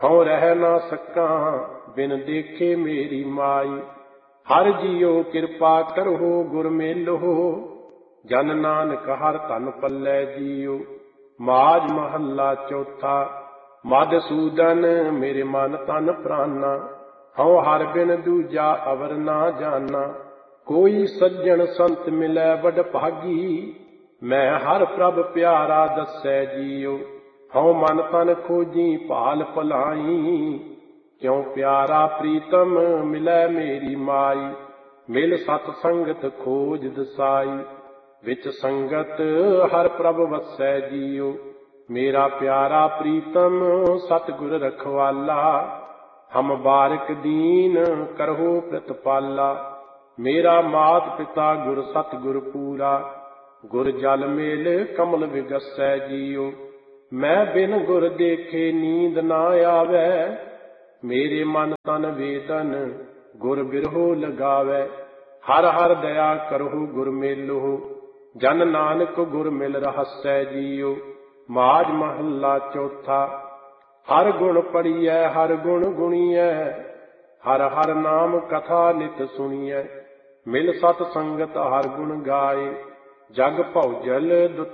ਹਉ ਰਹਿ ਨਾ ਸਕਾਂ ਬਿਨ ਦੇਖੇ ਮੇਰੀ ਮਾਈ। ਹਰ ਜੀਉ ਕਿਰਪਾ ਕਰਹੁ ਗੁਰ ਮੇਲਹੁ, ਜਨ ਨਾਨਕ ਹਰ ਧਨ ਪੱਲੇ ਜੀਉ। ਮਾਝ ਮਹੱਲਾ ਚੌਥਾ। ਮਧੂਸੂਦਨ ਮੇਰੇ ਮਨ ਤਨ ਪ੍ਰਾਨਾ, ਹਉ ਹਰ ਬਿਨ ਦੂਜਾ ਅਵਰ ਨਾ ਜਾਨਾ। ਕੋਈ ਸੱਜਣ ਸੰਤ ਮਿਲੈ ਵਡ ਭਾਗੀ, ਮੈਂ ਹਰ ਪ੍ਰਭ ਪਿਆਰਾ ਦੱਸੈ ਜੀਉ। ਹਉ ਮਨ ਤਨ ਖੋਜੀ ਭਾਲ ਭਲਾਈ, ਕਿਉ ਪਿਆਰਾ ਪ੍ਰੀਤਮ ਮਿਲੈ ਮੇਰੀ ਮਾਈ। ਮਿਲ ਸਤ ਸੰਗਤ ਖੋਜ ਦਸਾਈ, ਵਿੱਚ ਸੰਗਤ ਹਰ ਪ੍ਰਭ ਵਸੈ ਜੀਉ। ਮੇਰਾ ਪਿਆਰਾ ਪ੍ਰੀਤਮ ਸਤਿਗੁਰ ਰਖਵਾਲਾ, ਹਮ ਬਾਰਿਕ ਦੀਨ ਕਰਹੁ ਪ੍ਰਤਪਾਲਾ। ਮੇਰਾ ਮਾਤ ਪਿਤਾ ਗੁਰ ਸਤਿਗੁਰ ਪੂਰਾ, ਗੁਰ ਜਲ ਮੇਲ ਕਮਲ ਵਿਗਸੈ ਜੀਉ। ਮੈਂ ਬਿਨ ਗੁਰ ਦੇਖੇ ਨੀਂਦ ਨਾ ਆਵੈ, ਮੇਰੇ ਮਨ ਤਨ ਵੇਦਨ ਗੁਰ ਬਿਰਹੋ ਲਗਾਵੈ। ਹਰ ਹਰ ਦਇਆ ਕਰਹੁ ਗੁਰ ਮੇਲਹੁ, ਜਨ ਨਾਨਕ ਗੁਰ ਮਿਲ ਰਹਸੈ ਜੀਉ। ਮਾਝ ਮਹੱਲਾ ਚੌਥਾ। ਹਰ ਗੁਣ ਪੜੀਐ ਹਰ ਗੁਣ ਗੁਣੀਐ, ਹਰ ਹਰ ਨਾਮ ਕਥਾ ਨਿਤ ਸੁਣੀਐ। ਮਿਲ ਸਤ ਸੰਗਤ ਹਰ ਗੁਣ ਗਾਏ, ਜਗ ਭਉ ਜਲ